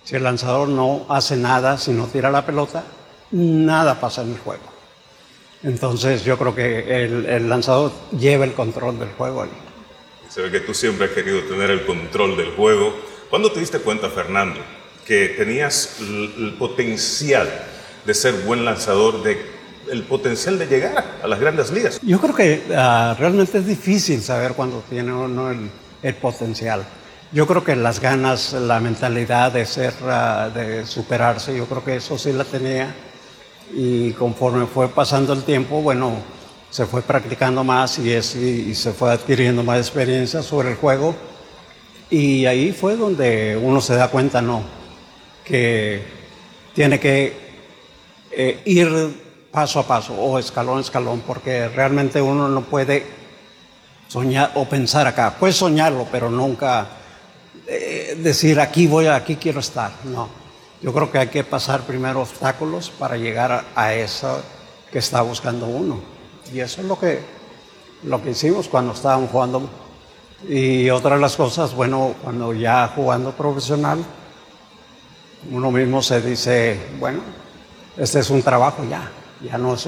Si el lanzador no hace nada, si no tira la pelota, nada pasa en el juego. Entonces yo creo que el lanzador lleva el control del juego ahí. Se ve que tú siempre has querido tener el control del juego. ¿Cuándo te diste cuenta, Fernando, que tenías el potencial de ser buen lanzador, el potencial de llegar a las grandes ligas? Yo creo que realmente es difícil saber cuándo tiene uno el potencial. Yo creo que las ganas, la mentalidad de de superarse, yo creo que eso sí la tenía. Y conforme fue pasando el tiempo, bueno, se fue practicando más y se fue adquiriendo más experiencia sobre el juego. Y ahí fue donde uno se da cuenta, ¿no?, que tiene que ir paso a paso o escalón a escalón, porque realmente uno no puede soñar o pensar acá. Puede soñarlo, pero nunca decir aquí quiero estar. No, yo creo que hay que pasar primero obstáculos para llegar a eso que está buscando uno. Y eso es lo que hicimos cuando estábamos jugando. Y otra de las cosas, bueno, cuando ya jugando profesional, uno mismo se dice, bueno, este es un trabajo ya no es